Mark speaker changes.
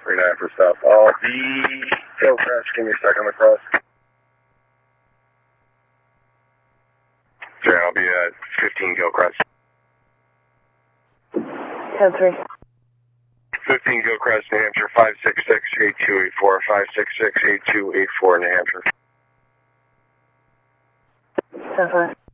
Speaker 1: 39 for South. I'll be Hillcrest. Give me a second on the cross.
Speaker 2: Sure, I'll be at 15 Gilcrest.
Speaker 3: 10-3.
Speaker 2: 15 Gilcrest, New Hampshire, 566-8284, 566-8284, New Hampshire.
Speaker 3: 10-5.